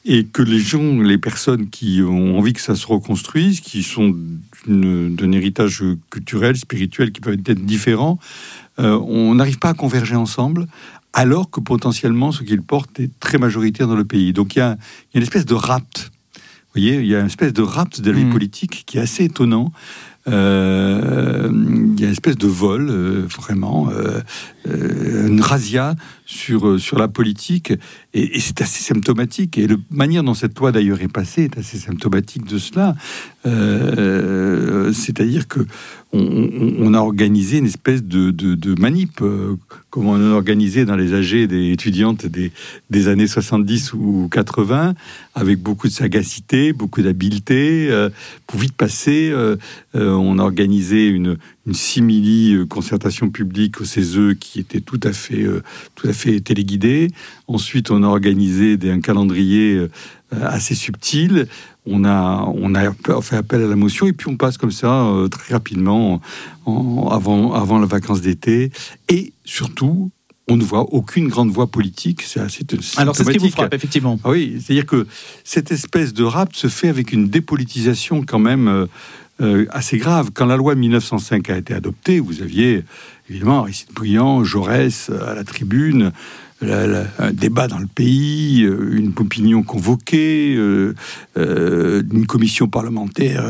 et que les personnes qui ont envie que ça se reconstruise, qui sont d'un héritage culturel, spirituel, qui peuvent être différents, on n'arrive pas à converger ensemble, alors que potentiellement ce qu'ils portent est très majoritaire dans le pays. Donc il y a une espèce de rapt. Vous voyez, il y a une espèce de rapt de la vie politique qui est assez étonnant. Il y a une espèce de vol, vraiment, une razzia sur la politique, et c'est assez symptomatique. Et la manière dont cette loi d'ailleurs est passée est assez symptomatique de cela. C'est-à-dire que on a organisé une espèce de manip, comme on a organisé dans les AG des étudiantes des années 70 ou 80, avec beaucoup de sagacité, beaucoup d'habileté, pour vite passer. On a organisé une simili-concertation publique au CESE qui était tout à fait téléguidée. Ensuite, on a organisé un calendrier assez subtil. On a fait appel à la motion, et puis on passe comme ça très rapidement avant la vacances d'été. Et surtout, on ne voit aucune grande voix politique. C'est assez symptomatique. Alors c'est ce qui vous frappe, effectivement. Ah oui, c'est-à-dire que cette espèce de rap se fait avec une dépolitisation quand même assez grave. Quand la loi de 1905 a été adoptée, vous aviez évidemment Aristide Briand, Jaurès à la tribune, un débat dans le pays, une opinion convoquée, une commission parlementaire